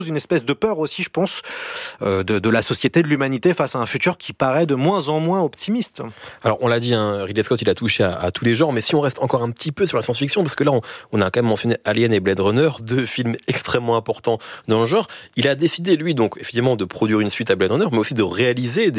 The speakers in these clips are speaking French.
une espèce de peur aussi, je pense, de la société, de l'humanité face à un futur qui paraît de moins en moins optimiste. Alors, on l'a dit, Ridley Scott, il a touché à tous les genres, mais si on reste encore un petit peu sur la science-fiction, parce que là, on a quand même mentionné Alien et Blade Runner, 2 films extrêmement importants dans le genre, il a décidé, lui, donc, évidemment, de produire une suite à Blade Runner, mais aussi de réaliser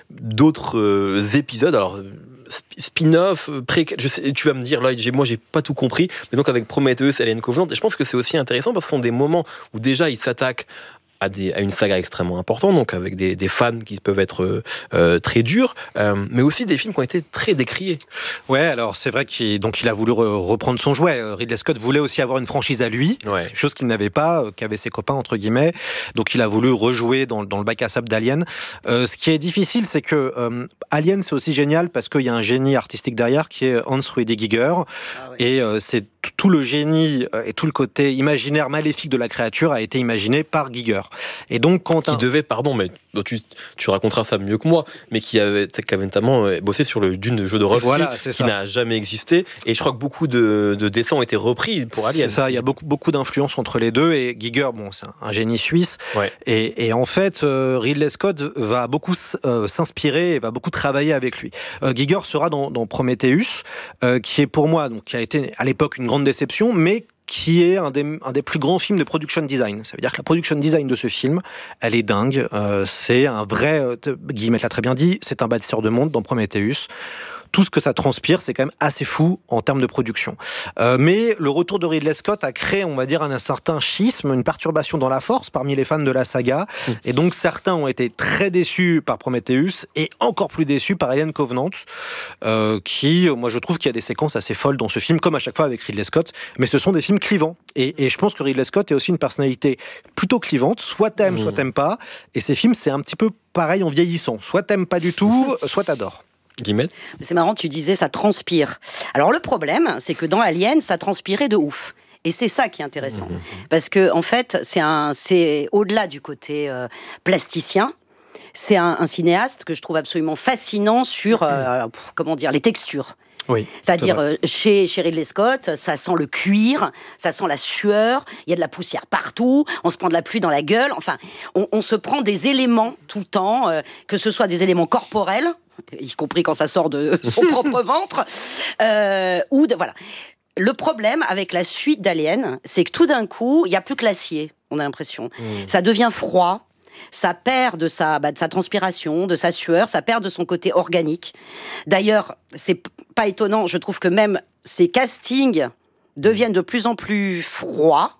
d'autres épisodes, alors spin-off, tu vas me dire, là, moi j'ai pas tout compris, mais donc avec Prometheus et Alien Covenant, et je pense que c'est aussi intéressant parce que ce sont des moments où déjà ils s'attaquent à une saga extrêmement importante, donc avec des fans qui peuvent être très durs, mais aussi des films qui ont été très décriés. Ouais, alors c'est vrai qu'il a voulu reprendre son jouet. Ridley Scott voulait aussi avoir une franchise à lui, chose qu'il n'avait pas, qu'avaient ses copains, entre guillemets. Donc il a voulu rejouer dans le bac à sable d'Alien. Ce qui est difficile, c'est que Alien, c'est aussi génial parce qu'il y a un génie artistique derrière qui est Hans Ruedi Giger. Et c'est tout le génie et tout le côté imaginaire maléfique de la créature a été imaginé par Giger. Et donc, qui devait, pardon, mais tu raconteras ça mieux que moi, mais qui avait notamment bossé sur le Dune de Jodorowsky, qui n'a jamais existé. Et je crois que beaucoup de dessins ont été repris pour Alien. C'est ça, il y a beaucoup d'influence entre les deux. Et Giger, c'est un génie suisse. Ouais. Et en fait, Ridley Scott va beaucoup s'inspirer et va beaucoup travailler avec lui. Giger sera dans Prometheus, qui est pour moi, donc, qui a été à l'époque une grande déception, mais qui est un des plus grands films de production design. Ça veut dire que la production design de ce film, elle est dingue. C'est un vrai, Guillemette l'a très bien dit, c'est un bâtisseur de monde dans Prometheus. Tout ce que ça transpire, c'est quand même assez fou en termes de production. Mais le retour de Ridley Scott a créé, on va dire, un certain schisme, une perturbation dans la force parmi les fans de la saga. Et donc, certains ont été très déçus par Prometheus et encore plus déçus par Alien Covenant, qui, moi, je trouve qu'il y a des séquences assez folles dans ce film, comme à chaque fois avec Ridley Scott. Mais ce sont des films clivants. Et je pense que Ridley Scott est aussi une personnalité plutôt clivante. Soit t'aimes, soit t'aimes pas. Et ces films, c'est un petit peu pareil en vieillissant. Soit t'aimes pas du tout, soit t'adores. Guillemette. C'est marrant, tu disais ça transpire. Alors le problème, c'est que dans Alien, ça transpirait de ouf. Et c'est ça qui est intéressant. Parce que, en fait, c'est au-delà du côté plasticien. C'est un cinéaste que je trouve absolument fascinant sur, les textures. Oui, c'est-à-dire, chez Ridley Scott, ça sent le cuir, ça sent la sueur, il y a de la poussière partout, on se prend de la pluie dans la gueule. Enfin, on se prend des éléments tout le temps, que ce soit des éléments corporels, y compris quand ça sort de son propre ventre, voilà. Le problème avec la suite d'Alien, c'est que tout d'un coup, il n'y a plus que l'acier, on a l'impression. Ça devient froid, ça perd de sa transpiration, de sa sueur, ça perd de son côté organique. D'ailleurs, c'est pas étonnant, je trouve que même ces castings deviennent de plus en plus froids.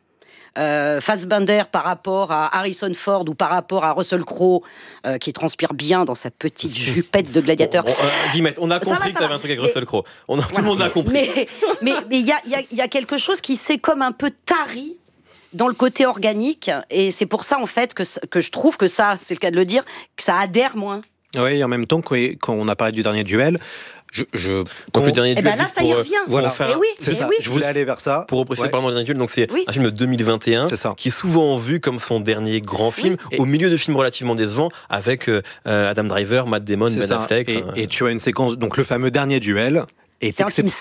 Fassbender par rapport à Harrison Ford ou par rapport à Russell Crowe, qui transpire bien dans sa petite jupette de gladiateur. Guillemette, on a compris que tu avais un truc avec Russell Crowe. Tout le monde l'a compris. Mais il y a quelque chose qui s'est comme un peu tari dans le côté organique, et c'est pour ça en fait que je trouve que ça, c'est le cas de le dire, que ça adhère moins. Oui, en même temps, quand on a parlé du dernier duel, donc le dernier duel, là, ça y revient. Voilà, c'est ça. Je voulais aller vers ça. Pour repréciser pardon, le dernier duel, donc c'est un film de 2021 qui est souvent vu comme son dernier grand film, au milieu de films relativement décevants, avec Adam Driver, Matt Damon, Ben Affleck. Et tu as une séquence, donc le fameux dernier duel. Est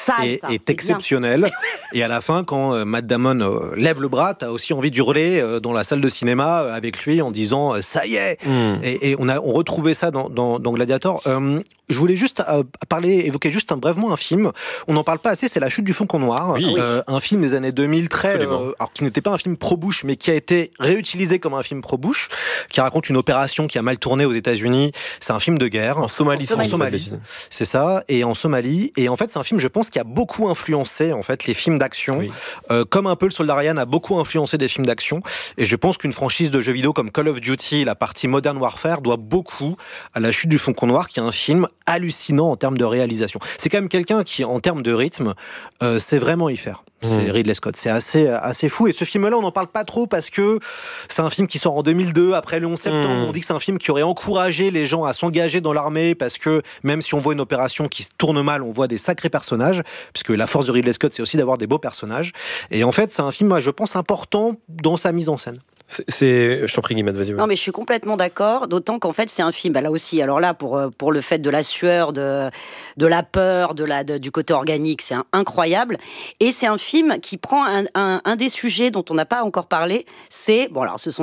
exceptionnel. Et à la fin, quand Matt Damon lève le bras, t'as aussi envie d'hurler dans la salle de cinéma avec lui en disant ça y est. Et on retrouvait ça dans Gladiator. Je voulais juste évoquer juste brièvement un film. On n'en parle pas assez, c'est La Chute du Faucon Noir. Un film des années 2000 alors qui n'était pas un film pro-Bush, mais qui a été réutilisé comme un film pro-Bush, qui raconte une opération qui a mal tourné aux États-Unis. C'est un film de guerre. En Somalie. C'est ça. Et en Somalie. Et en fait, c'est un film, je pense, qui a beaucoup influencé en fait les films d'action, comme un peu le Soldat Ryan a beaucoup influencé des films d'action. Et je pense qu'une franchise de jeux vidéo comme Call of Duty, la partie Modern Warfare, doit beaucoup à La Chute du Faucon Noir, qui est un film hallucinant en termes de réalisation. C'est quand même quelqu'un qui, en termes de rythme, sait vraiment y faire. C'est Ridley Scott. C'est assez fou. Et ce film-là, on n'en parle pas trop parce que c'est un film qui sort en 2002, après le 11 septembre. On dit que c'est un film qui aurait encouragé les gens à s'engager dans l'armée parce que même si on voit une opération qui se tourne mal, on voit des sacrés personnages, puisque la force de Ridley Scott, c'est aussi d'avoir des beaux personnages. Et en fait, c'est un film, moi, je pense, important dans sa mise en scène. Je t'en prie, Guillemette, vas-y. Non, mais je suis complètement d'accord, d'autant qu'en fait, c'est un film, là aussi, alors là, pour le fait de la sueur, de la peur, du côté organique, c'est incroyable. Et c'est un film qui prend un des sujets dont on n'a pas encore parlé, c'est, bon, alors ce sont